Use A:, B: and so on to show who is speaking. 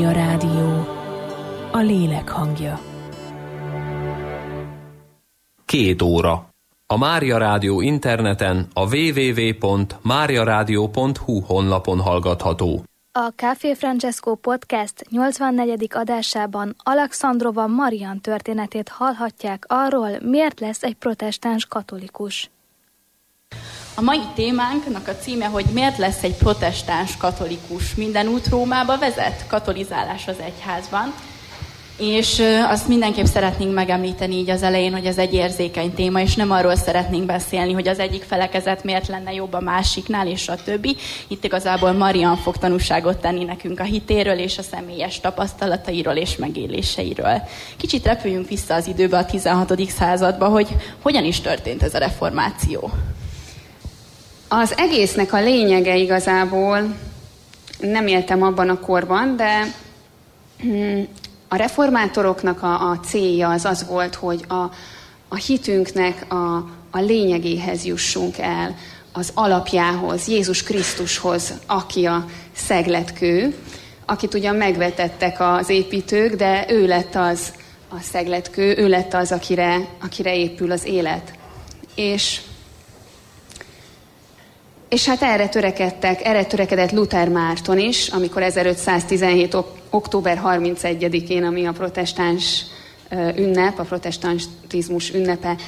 A: Mária Rádió, a lélek hangja.
B: 2 óra. A Mária Rádió interneten a www.mariaradio.hu honlapon hallgatható.
C: A Café Francesco Podcast 84. adásában Alexandrova Marian történetét hallhatják arról, miért lesz egy protestáns katolikus.
D: A mai témánknak a címe, hogy miért lesz egy protestáns katolikus. Minden út Rómába vezet, katolizálás az egyházban. És azt mindenképp szeretnénk megemlíteni így az elején, hogy ez egy érzékeny téma, és nem arról szeretnénk beszélni, hogy az egyik felekezet miért lenne jobb a másiknál, és a többi. Itt igazából Marian fog tanúságot tenni nekünk a hitéről, és a személyes tapasztalatairól és megéléseiről. Kicsit repüljünk vissza az időbe, a 16. századba, hogy hogyan is történt ez a reformáció.
E: Az egésznek a lényege igazából, nem éltem abban a korban, de a reformátoroknak a célja az volt, hogy a hitünknek a lényegéhez jussunk el, az alapjához, Jézus Krisztushoz, aki a szegletkő, akit ugyan megvetettek az építők, de ő lett az a szegletkő, ő lett az, akire épül az élet. És hát erre törekedett Luther Márton is, amikor 1517. október 31-én, ami a protestáns ünnep, a protestantizmus ünnepe,